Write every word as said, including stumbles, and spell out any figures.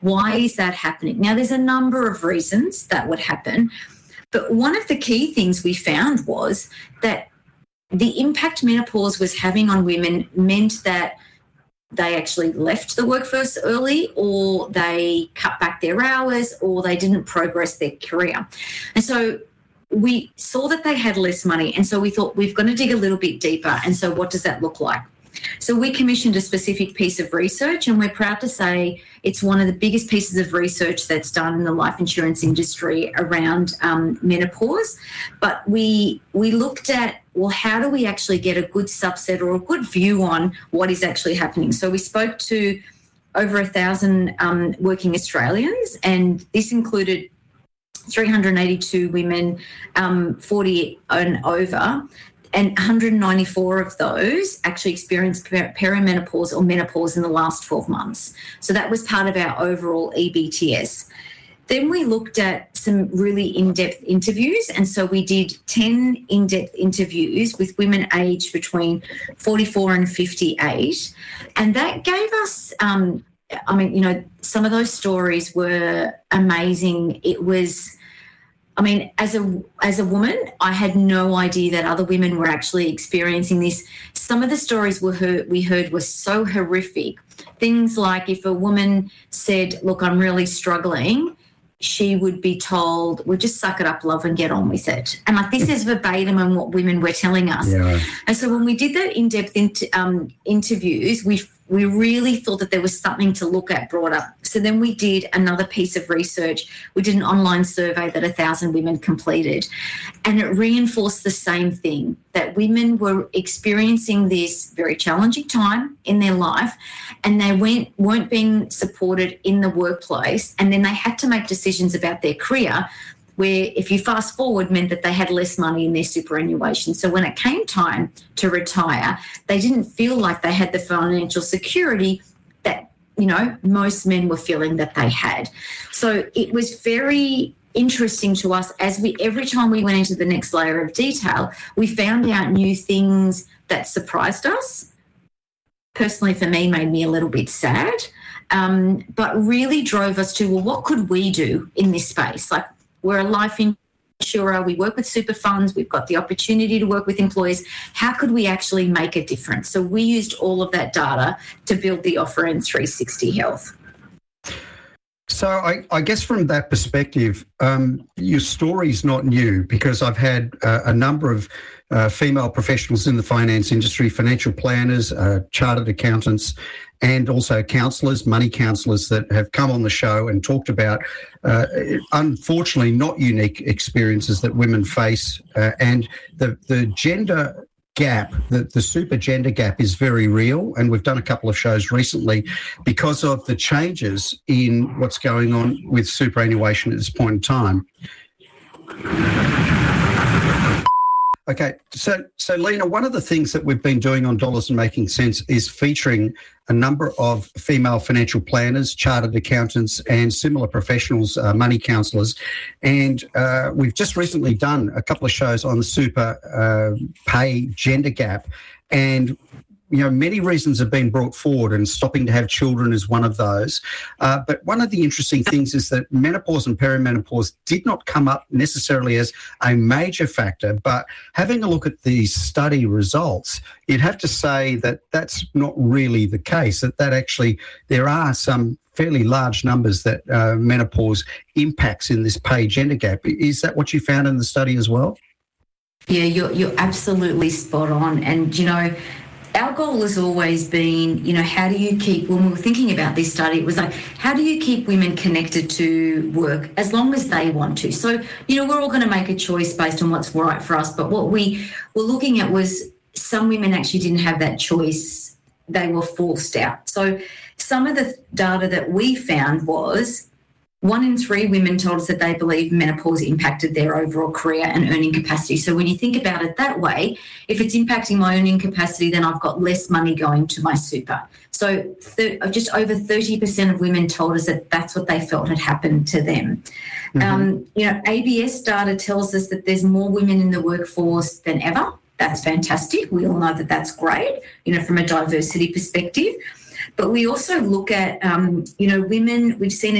Why is that happening? Now, there's a number of reasons that would happen, but one of the key things we found was that the impact menopause was having on women meant that they actually left the workforce early, or they cut back their hours, or they didn't progress their career. And so we saw that they had less money, and so we thought we've got to dig a little bit deeper. And so what does that look like? So we commissioned a specific piece of research, and we're proud to say it's one of the biggest pieces of research that's done in the life insurance industry around um, menopause. But we we looked at, well, how do we actually get a good subset or a good view on what is actually happening? So we spoke to over a thousand um, working Australians, and this included three hundred eighty-two women, um, forty and over, and one hundred ninety-four of those actually experienced per- perimenopause or menopause in the last twelve months. So that was part of our overall E B T S. Then we looked at some really in-depth interviews, and so we did ten in-depth interviews with women aged between forty-four and fifty-eight, and that gave us, um, I mean, you know, some of those stories were amazing. It was, I mean, as a as a woman, I had no idea that other women were actually experiencing this. Some of the stories we heard, we heard were so horrific. Things like if a woman said, look, I'm really struggling, she would be told, well, just suck it up, love, and get on with it. And like this is verbatim on what women were telling us. Yeah. And so when we did the in-depth int- um, interviews, we we really thought that there was something to look at brought up. So then we did another piece of research. We did an online survey that a thousand women completed, and it reinforced the same thing, that women were experiencing this very challenging time in their life, and they went, weren't being supported in the workplace, and then they had to make decisions about their career, where if you fast forward meant that they had less money in their superannuation. So when it came time to retire, they didn't feel like they had the financial security that, you know, most men were feeling that they had. So it was very interesting to us as we, every time we went into the next layer of detail, we found out new things that surprised us. Personally, for me, made me a little bit sad, um, but really drove us to, well, what could we do in this space? Like, we're a life insurer, we work with super funds, we've got the opportunity to work with employers. How could we actually make a difference? So we used all of that data to build the offer in three sixty Health. So I, I guess from that perspective, um, your story's not new, because I've had uh, a number of uh, female professionals in the finance industry, financial planners, uh, chartered accountants, and also counsellors, money counsellors that have come on the show and talked about, uh, unfortunately, not unique experiences that women face. Uh, and the, the gender gap, the, the super gender gap is very real. And we've done a couple of shows recently because of the changes in what's going on with superannuation at this point in time. Okay, so so Lena, one of the things that we've been doing on Dollars and Making Sense is featuring a number of female financial planners, chartered accountants, and similar professionals, uh, money counsellors. And uh, we've just recently done a couple of shows on the super uh, pay gender gap. And you know, many reasons have been brought forward, and stopping to have children is one of those. Uh, but one of the interesting things is that menopause and perimenopause did not come up necessarily as a major factor, but having a look at the study results, you'd have to say that that's not really the case, that that actually, there are some fairly large numbers that uh, menopause impacts in this pay gender gap. Is that what you found in the study as well? Yeah, you're, you're absolutely spot on. And, you know, our goal has always been, you know, how do you keep, when we were thinking about this study, it was like, how do you keep women connected to work as long as they want to? So, you know, we're all going to make a choice based on what's right for us. But what we were looking at was some women actually didn't have that choice. They were forced out. So some of the data that we found was one in three women told us that they believe menopause impacted their overall career and earning capacity. So when you think about it that way, if it's impacting my earning capacity, then I've got less money going to my super. So th- just over thirty percent of women told us that that's what they felt had happened to them. Mm-hmm. Um, you know, A B S data tells us that there's more women in the workforce than ever. That's fantastic. We all know that that's great, you know, from a diversity perspective. But we also look at, um, you know, women, we've seen